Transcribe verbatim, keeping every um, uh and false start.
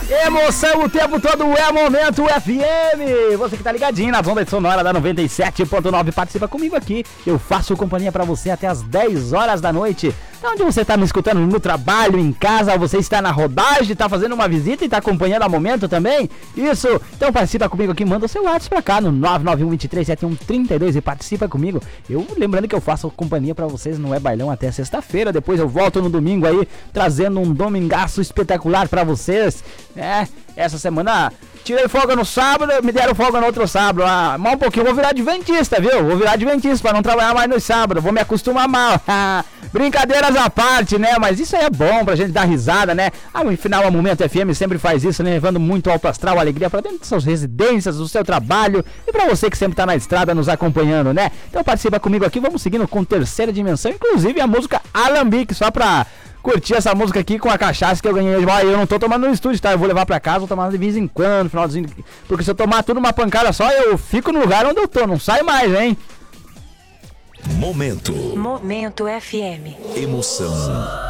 Emoção o tempo todo é Momento F M. Você que tá ligadinho nas ondas sonoras da noventa e sete ponto nove, participa comigo aqui. Eu faço companhia pra você até as dez horas da noite. Onde você tá me escutando? No trabalho, em casa, você está na rodagem, tá fazendo uma visita e tá acompanhando a Momento também? Isso! Então participa comigo aqui, manda o seu WhatsApp pra cá no nove nove um, dois três sete um, três dois e participa comigo. Eu lembrando que eu faço companhia pra vocês no É Bailão até sexta-feira, depois eu volto no domingo aí, trazendo um domingaço espetacular pra vocês. É, essa semana tirei folga no sábado, me deram folga no outro sábado. Ah, mas um pouquinho, vou virar adventista, viu? Vou virar adventista pra não trabalhar mais no sábado, vou me acostumar mal. Brincadeiras à parte, né? Mas isso aí é bom pra gente dar risada, né? Ah, no final, a Momento F M sempre faz isso, né? Levando muito alto astral, alegria pra dentro de suas residências, do seu trabalho e pra você que sempre tá na estrada nos acompanhando, né? Então participa comigo aqui, vamos seguindo com Terceira Dimensão, inclusive a música Alambique, só pra curtir essa música aqui com a cachaça que eu ganhei. Eu não tô tomando no estúdio, tá? Eu vou levar pra casa, vou tomar de vez em quando, no finalzinho. Porque se eu tomar tudo uma pancada só, eu fico no lugar onde eu tô, não saio mais, hein? Momento. Momento F M. Emoção.